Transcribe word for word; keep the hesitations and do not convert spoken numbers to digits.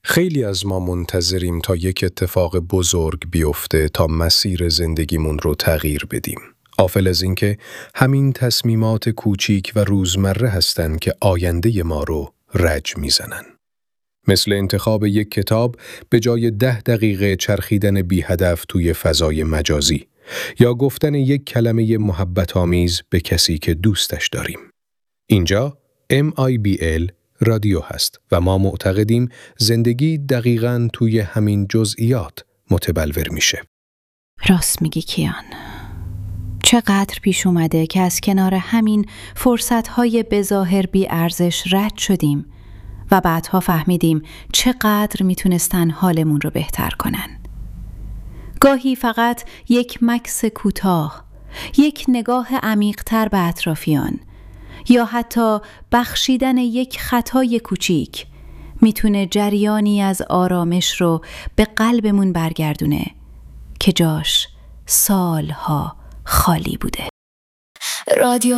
خیلی از ما منتظریم تا یک اتفاق بزرگ بیفته تا مسیر زندگیمون رو تغییر بدیم. غافل از اینکه همین تصمیمات کوچیک و روزمره هستن که آینده ما رو رج میزنن. مثل انتخاب یک کتاب به جای ده دقیقه چرخیدن بی هدف توی فضای مجازی یا گفتن یک کلمه محبت آمیز به کسی که دوستش داریم. اینجا ام آی بی ال رادیو هست و ما معتقدیم زندگی دقیقاً توی همین جزئیات متبلور میشه. راست میگی کیان. چقدر پیش اومده که از کنار همین فرصت‌های بظاهر بی ارزش رد شدیم و بعدها فهمیدیم چقدر میتونستن حالمون رو بهتر کنن. گاهی فقط یک مکث کوتاه، یک نگاه عمیق‌تر به اطرافیان یا حتی بخشیدن یک خطای کوچیک میتونه جریانی از آرامش رو به قلبمون برگردونه که جاش سالها خالی بوده. رادیو